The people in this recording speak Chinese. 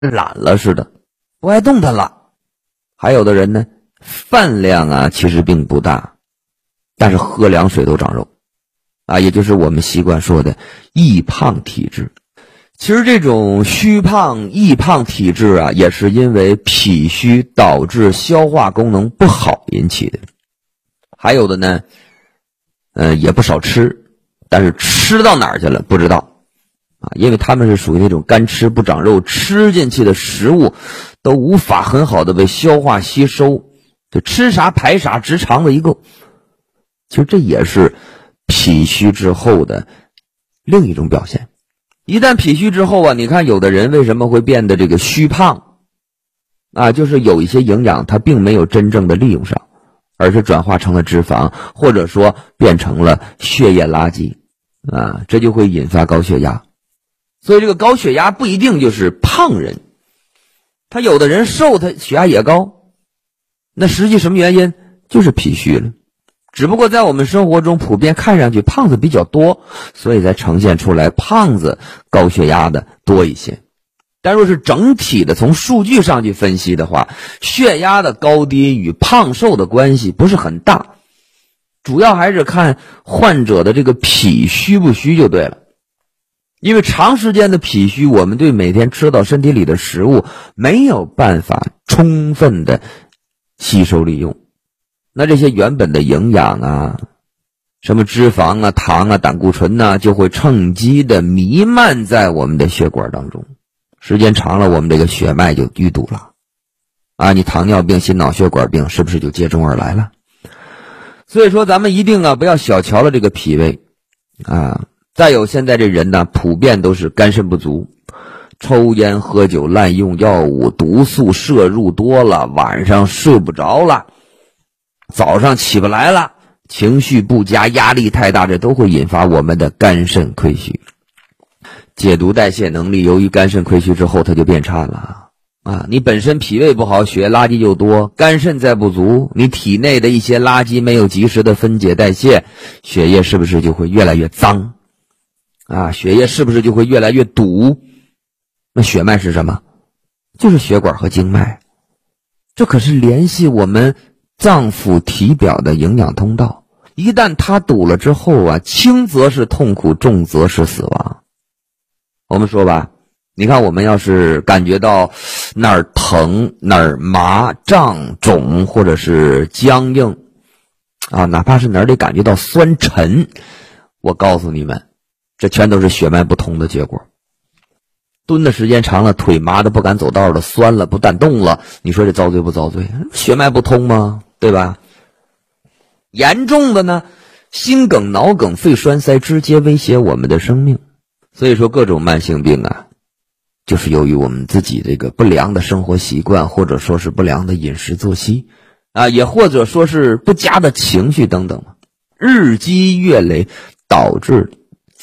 懒了似的，不爱动弹了。还有的人呢，饭量其实并不大，但是喝凉水都长肉也就是我们习惯说的易胖体质。其实这种虚胖易胖体质也是因为脾虚导致消化功能不好引起的。还有的呢也不少吃，但是吃到哪儿去了不知道因为他们是属于那种干吃不长肉，吃进去的食物都无法很好的被消化吸收，就吃啥排啥，直肠子一个。其实这也是脾虚之后的另一种表现。一旦脾虚之后你看有的人为什么会变得这个虚胖就是有一些营养它并没有真正的利用上，而是转化成了脂肪，或者说变成了血液垃圾这就会引发高血压。所以这个高血压不一定就是胖人，他有的人瘦他血压也高，那实际什么原因？就是脾虚了。只不过在我们生活中普遍看上去胖子比较多，所以才呈现出来胖子高血压的多一些。但若是整体的从数据上去分析的话，血压的高低与胖瘦的关系不是很大，主要还是看患者的这个脾虚不虚就对了。因为长时间的脾虚，我们对每天吃到身体里的食物没有办法充分的吸收利用，那这些原本的营养什么脂肪糖胆固醇就会趁机的弥漫在我们的血管当中，时间长了我们这个血脉就淤堵了你糖尿病心脑血管病是不是就接踵而来了？所以说咱们一定不要小瞧了这个脾胃再有现在这人普遍都是肝肾不足，抽烟喝酒滥用药物，毒素摄入多了，晚上睡不着了，早上起不来了，情绪不佳，压力太大，这都会引发我们的肝肾亏虚。解毒代谢能力由于肝肾亏虚之后它就变差了你本身脾胃不好，血液垃圾就多，肝肾再不足，你体内的一些垃圾没有及时的分解代谢，血液是不是就会越来越脏血液是不是就会越来越堵？那血脉是什么？就是血管和经脉，这可是联系我们脏腑体表的营养通道。一旦它堵了之后轻则是痛苦，重则是死亡。我们说吧，你看我们要是感觉到哪儿疼哪儿麻胀肿或者是僵硬哪怕是哪里感觉到酸沉，我告诉你们，这全都是血脉不通的结果。蹲的时间长了，腿麻的不敢走道了，酸了不敢动了，你说这遭罪不遭罪？血脉不通吗？对吧？严重的呢，心梗脑梗肺栓塞直接威胁我们的生命。所以说各种慢性病就是由于我们自己这个不良的生活习惯，或者说是不良的饮食作息也或者说是不佳的情绪等等日积月累导致